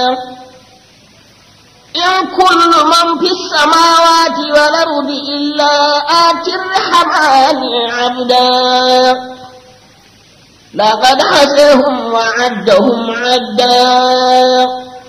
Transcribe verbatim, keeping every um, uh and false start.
إن كل من في السماوات والأرض إلا آتي الرحمن عبدا لقد حصرهم وعدهم عدا